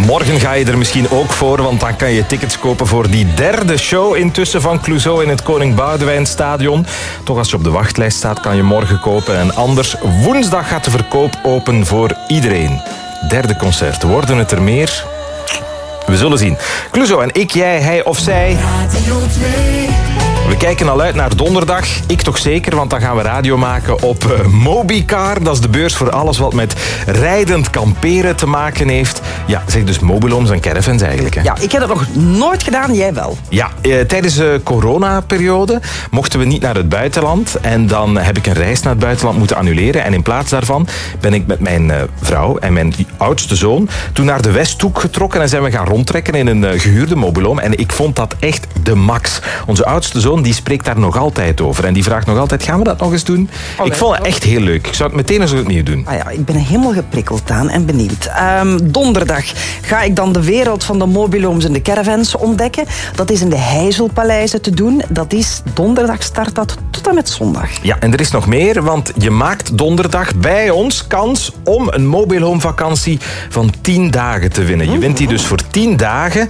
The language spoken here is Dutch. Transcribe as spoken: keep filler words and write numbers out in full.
Morgen ga je er misschien ook voor, want dan kan je tickets kopen voor die derde show intussen van Clouseau in het Koning Boudewijnstadion. Toch, als je op de wachtlijst staat, kan je morgen kopen. En anders, woensdag gaat de verkoop open voor iedereen. Derde concert. Worden het er meer? We zullen zien. Clouseau en ik, jij, hij of zij. We kijken al uit naar donderdag. Ik toch zeker, want dan gaan we radio maken op uh, Mobicar. Dat is de beurs voor alles wat met rijdend kamperen te maken heeft. Ja, zeg dus mobilhomes en caravans eigenlijk. Hè? Ja, ik heb dat nog nooit gedaan, jij wel. Ja, eh, tijdens de coronaperiode mochten we niet naar het buitenland. En dan heb ik een reis naar het buitenland moeten annuleren. En in plaats daarvan ben ik met mijn uh, vrouw en mijn oudste zoon toen naar de Westhoek getrokken en zijn we gaan rondtrekken in een uh, gehuurde mobilhome. En ik vond dat echt de max. Onze oudste zoon die spreekt daar nog altijd over. En die vraagt nog altijd, gaan we dat nog eens doen? Oh, ik vond het echt heel leuk. Ik zou het meteen eens opnieuw doen. Ah ja, ik ben helemaal geprikkeld aan en benieuwd. Um, donderdag ga ik dan de wereld van de mobilhomes en de caravans ontdekken. Dat is in de Heizelpaleizen te doen. Dat is donderdag, start dat tot en met zondag. Ja, en er is nog meer, want je maakt donderdag bij ons kans om een mobilhome vakantie van tien dagen te winnen. Je wint die dus voor tien dagen.